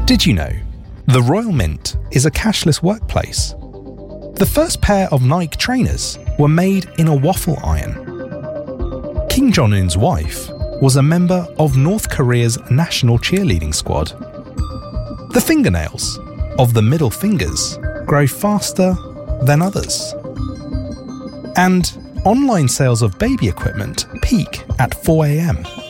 Did you know the Royal Mint is a cashless workplace? The first pair of Nike trainers were made in a waffle iron. Kim Jong-un's wife was a member of North Korea's national cheerleading squad. The fingernails of the middle fingers grow faster than others. And online sales of baby equipment peak at 4 a.m.